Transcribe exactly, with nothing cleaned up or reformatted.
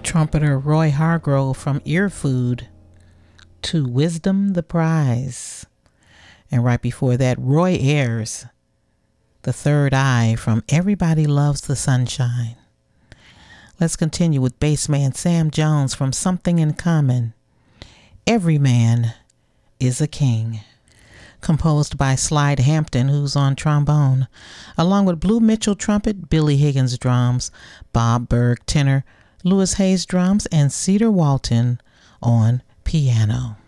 Trumpeter Roy Hargrove from Earfood to Wisdom the Prize. And right before that, Roy Ayers, The Third Eye from Everybody Loves the Sunshine. Let's continue with bassman Sam Jones from Something in Common. Every Man is a King. Composed by Slide Hampton, who's on trombone, along with Blue Mitchell trumpet, Billy Higgins drums, Bob Berg tenor, Louis Hayes drums, and Cedar Walton on piano.